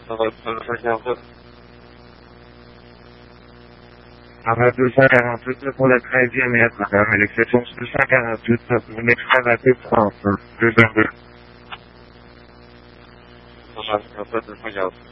Ça va, 248. Arrête 248 pour la 13e lettre, madame, et l'exception 248, vous n'extravatez France, 222. 248, 248.